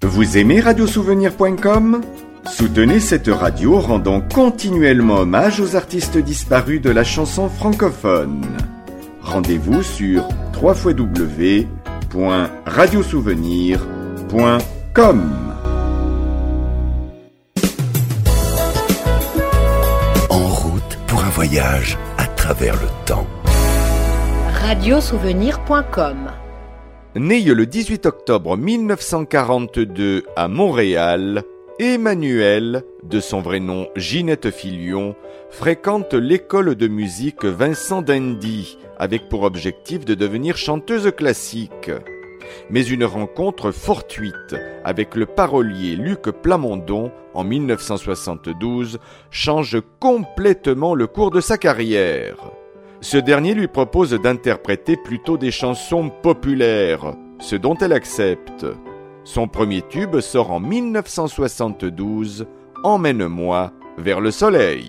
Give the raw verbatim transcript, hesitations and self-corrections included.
Vous aimez radiosouvenir point com ? Soutenez cette radio rendant continuellement hommage aux artistes disparus de la chanson francophone. Rendez-vous sur w w w point radiosouvenir point com. En route pour un voyage à travers le temps. radiosouvenir point com. Né le dix-huit octobre mille neuf cent quarante-deux à Montréal, Emmanuelle, de son vrai nom Ginette Filion, fréquente l'école de musique Vincent d'Indy, avec pour objectif de devenir chanteuse classique. Mais une rencontre fortuite avec le parolier Luc Plamondon en mille neuf cent soixante-douze change complètement le cours de sa carrière. Ce dernier lui propose d'interpréter plutôt des chansons populaires, ce dont elle accepte. Son premier tube sort en mille neuf cent soixante-douze, « Emmène-moi vers le soleil ».